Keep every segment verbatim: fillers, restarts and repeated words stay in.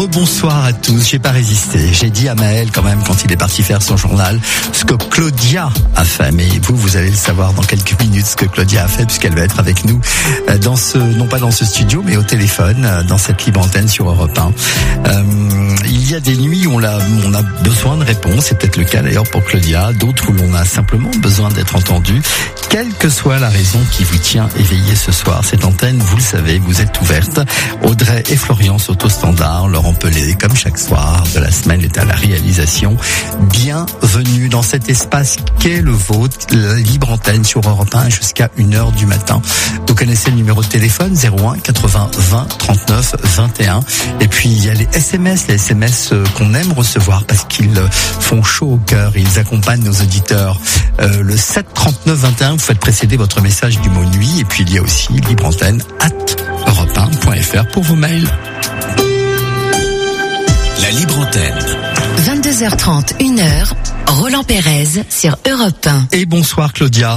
Bonsoir à tous, j'ai pas résisté. J'ai dit à Maël quand même quand il est parti faire son journal ce que Claudia a fait. Mais vous, vous allez le savoir dans quelques minutes ce que Claudia a fait puisqu'elle va être avec nous dans ce, non pas dans ce studio, mais au téléphone, dans cette libre antenne sur Europe un. Euh, il y a des nuits où on a, on a besoin de réponses, c'est peut-être le cas d'ailleurs pour Claudia, d'autres où l'on a simplement besoin d'être entendu. Quelle que soit la raison qui vous tient éveillé ce soir, cette antenne, vous le savez, vous êtes ouverte. Audrey et Florian sont au standard, Laurent Pelé, comme chaque soir de la semaine, est à la réalisation. Bienvenue dans cet espace qu'est le vôtre, la libre antenne sur Europe un jusqu'à une heure du matin. Vous connaissez le numéro de téléphone zéro un quatre-vingts vingt trente-neuf vingt et un. Et puis il y a les S M S, les S M S qu'on aime recevoir parce qu'ils font chaud au cœur et ils accompagnent nos auditeurs. Euh, le sept trente-neuf vingt et un, vous faites précéder votre message du mot nuit. Et puis il y a aussi libre antenne arobase europe un point f r pour vos mails. La libre antenne. vingt-deux heures trente, une heure, Roland Pérez sur Europe un. Et bonsoir Claudia.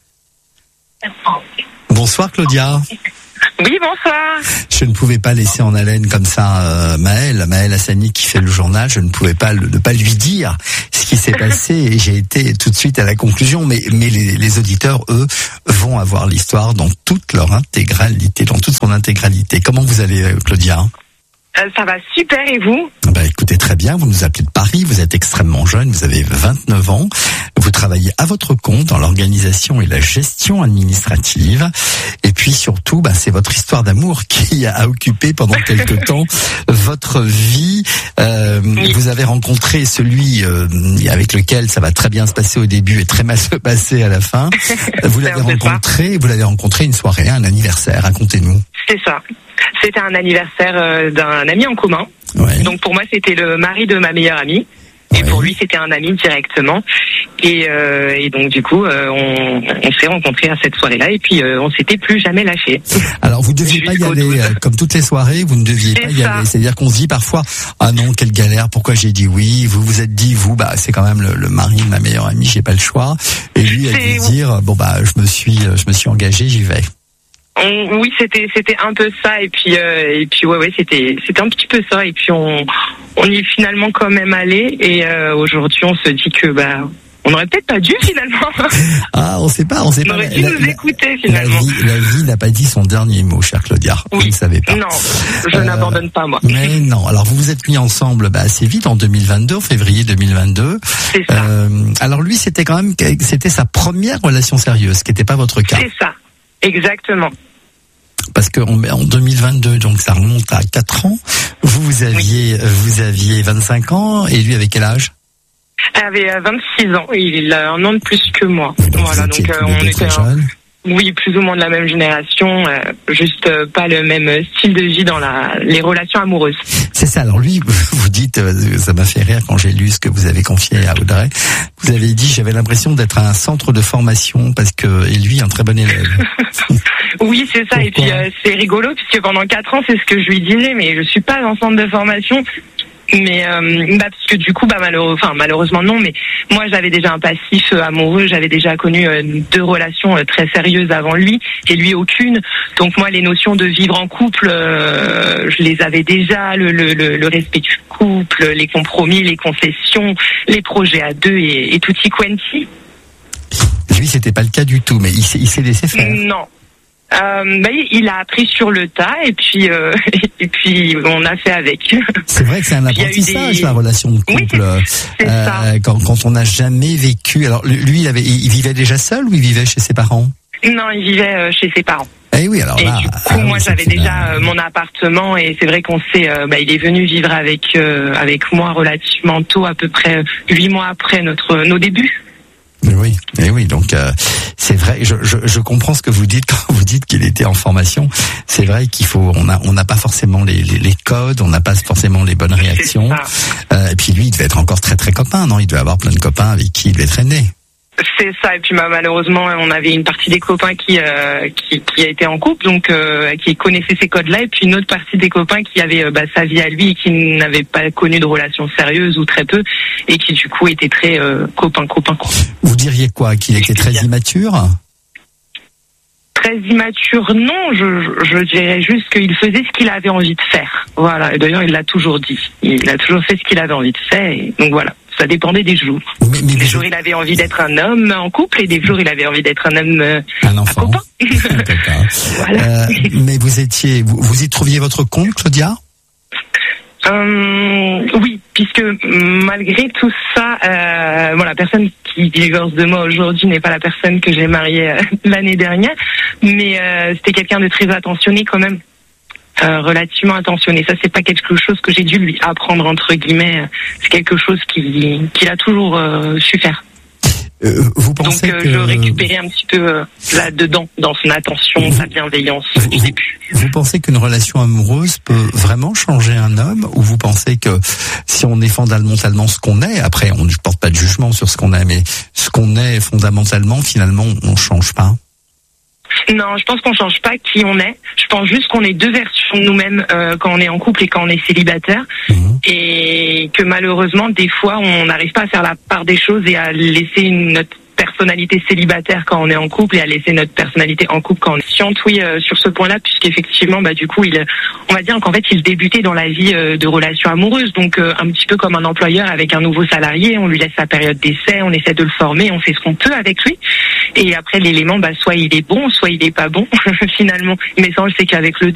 Bonsoir Claudia. Oui, bonsoir. Je ne pouvais pas laisser en haleine comme ça euh, Maël, Maël Hassani qui fait le journal. Je ne pouvais pas le, ne pas lui dire ce qui s'est passé et j'ai été tout de suite à la conclusion. Mais, mais les, les auditeurs, eux, vont avoir l'histoire dans toute leur intégralité, dans toute son intégralité. Comment vous allez, Claudia ? Euh, ça va super, et vous ? Bah écoutez, très bien, vous nous appelez de Paris, vous êtes extrêmement jeune, vous avez vingt-neuf ans, vous travaillez à votre compte dans l'organisation et la gestion administrative, et puis surtout, bah, c'est votre histoire d'amour qui a occupé pendant quelque temps votre vie. Euh, oui. Vous avez rencontré celui euh, avec lequel ça va très bien se passer au début et très mal se passer à la fin. Vous l'avez rencontré, vous l'avez rencontré une soirée, un anniversaire, racontez-nous. C'est ça. C'était un anniversaire euh, d'un ami en commun. Ouais. Donc pour moi, c'était le mari de ma meilleure amie. Et ouais. Pour lui, c'était un ami directement. Et, euh, et donc du coup, euh, on, on s'est rencontrés à cette soirée-là. Et puis euh, on s'était plus jamais lâchés. Alors vous ne deviez pas y aller, euh, comme toutes les soirées, vous ne deviez c'est pas y ça. aller. C'est-à-dire qu'on se dit parfois, ah non, quelle galère, pourquoi j'ai dit oui. Vous vous êtes dit, vous, bah c'est quand même le, le mari de ma meilleure amie, j'ai pas le choix. Et lui a dû dire, bon bah je me suis, je me suis engagé, j'y vais. On, oui, c'était c'était un peu ça, et puis euh, et puis ouais ouais c'était c'était un petit peu ça, et puis on on y est finalement quand même allé, et euh, aujourd'hui on se dit que bah on n'aurait peut-être pas dû finalement. Ah, on sait pas, on sait on pas. On aurait dû la, nous la, écouter finalement. La vie, la vie n'a pas dit son dernier mot, chère Claudia. Oui. Vous ne savez pas. Non, je euh, n'abandonne pas moi. Mais non, alors vous vous êtes mis ensemble bah, assez vite en deux mille vingt-deux, en février deux mille vingt-deux. C'est ça. Euh, alors lui, c'était quand même c'était sa première relation sérieuse, ce qui n'était pas votre cas. C'est ça, exactement. Parce que en deux mille vingt-deux, donc ça remonte à quatre ans. Vous, vous aviez, oui. vous aviez vingt-cinq ans, et lui avait quel âge ? Elle avait vingt-six ans, et il a un an de plus que moi. Oui, donc voilà, donc euh, on était jeunes. Oui, plus ou moins de la même génération, euh, juste euh, pas le même style de vie dans la les relations amoureuses. C'est ça. Alors lui, vous dites, euh, ça m'a fait rire quand j'ai lu ce que vous avez confié à Audrey. Vous avez dit, j'avais l'impression d'être à un centre de formation parce que et lui, un très bon élève. Oui, c'est ça. Pourquoi ? Et puis euh, c'est rigolo puisque pendant quatre ans, c'est ce que je lui disais, mais je suis pas en centre de formation. Mais euh, bah parce que du coup bah malheureux, enfin malheureusement non, mais moi j'avais déjà un passif euh, amoureux, j'avais déjà connu euh, deux relations euh, très sérieuses avant lui et lui aucune. Donc moi les notions de vivre en couple, euh, je les avais déjà, le, le, le, le respect du couple, les compromis, les concessions, les projets à deux et, et tutti quanti. Lui c'était pas le cas du tout, mais il s'est, il s'est laissé faire. Non. Euh, bah, il a appris sur le tas et puis euh, et puis on a fait avec. C'est vrai que c'est un apprentissage des... la relation de couple. Oui, c'est euh, ça. Quand, quand on n'a jamais vécu. Alors lui, il avait, il vivait déjà seul ou il vivait chez ses parents ? Non, il vivait euh, chez ses parents. Eh oui, alors et là, du coup, ah, moi, oui, j'avais déjà euh, mon appartement et c'est vrai qu'on s'est, euh, bah, il est venu vivre avec euh, avec moi relativement tôt, à peu près huit mois après notre nos débuts. Oui, et oui, donc euh, c'est vrai. Je, je, je comprends ce que vous dites quand vous dites qu'il était en formation. C'est vrai qu'il faut, on a, on n'a pas forcément les, les, les codes, on n'a pas forcément les bonnes réactions. Euh, et puis lui, il devait être encore très très copain, non ? Il devait avoir plein de copains avec qui il devait traîner. C'est ça, et puis bah, malheureusement on avait une partie des copains qui euh, qui, qui a été en couple, donc euh, qui connaissait ces codes-là, et puis une autre partie des copains qui avait euh, bah, sa vie à lui et qui n'avait pas connu de relations sérieuses ou très peu, et qui du coup était très euh, copain copain. Vous diriez quoi ? Qu'il était très immature ? très immature, non. Je, je dirais juste qu'il faisait ce qu'il avait envie de faire. Voilà. Et d'ailleurs, il l'a toujours dit. Il a toujours fait ce qu'il avait envie de faire. Et donc voilà. Ça dépendait des jours. Mais, mais des jours, il avait envie d'être un homme en couple, et des jours, il avait envie d'être un homme, euh, un enfant. Un copain. Voilà. Euh, mais vous étiez, vous, vous y trouviez votre compte, Claudia? Euh, oui, puisque malgré tout ça, euh, bon, la personne qui divorce de moi aujourd'hui n'est pas la personne que j'ai mariée euh, l'année dernière, mais euh, c'était quelqu'un de très attentionné quand même, euh, relativement attentionné. Ça, c'est pas quelque chose que j'ai dû lui apprendre entre guillemets. C'est quelque chose qu'il qu'il a toujours euh, su faire. Euh, vous pensez Donc euh, que... je récupérais un petit peu euh, là-dedans, dans son attention, sa bienveillance vous, du début. Vous pensez qu'une relation amoureuse peut vraiment changer un homme, ou vous pensez que si on est fondamentalement ce qu'on est, après on ne porte pas de jugement sur ce qu'on est, mais ce qu'on est fondamentalement, finalement, on ne change pas? Non, je pense qu'on change pas qui on est. Je pense juste qu'on est deux versions de nous-mêmes euh, quand on est en couple et quand on est célibataire. Mmh. Et que malheureusement, des fois, on n'arrive pas à faire la part des choses et à laisser une, notre personnalité célibataire quand on est en couple et à laisser notre personnalité en couple quand on est sciente, oui, euh, sur ce point-là, puisqu'effectivement, bah, du coup, il, on va dire qu'en fait, il débutait dans la vie euh, de relation amoureuse. Donc, euh, un petit peu comme un employeur avec un nouveau salarié, on lui laisse sa période d'essai, on essaie de le former, on fait ce qu'on peut avec lui. Et après, l'élément, bah, soit il est bon, soit il est pas bon, finalement. Mais ça, on le sait qu'avec le